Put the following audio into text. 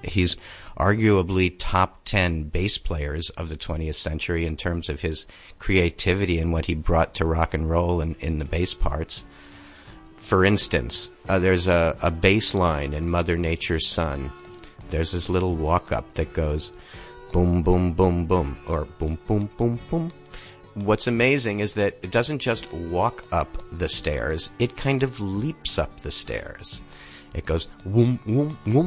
he's arguably top 10 bass players of the 20th century in terms of his creativity and what he brought to rock and roll in the bass parts. For instance, there's a bass line in Mother Nature's Son. There's this little walk-up that goes boom, boom, boom, boom, or boom, boom, boom, boom. What's amazing is that it doesn't just walk up the stairs, it kind of leaps up the stairs. It goes woom, woom, woom.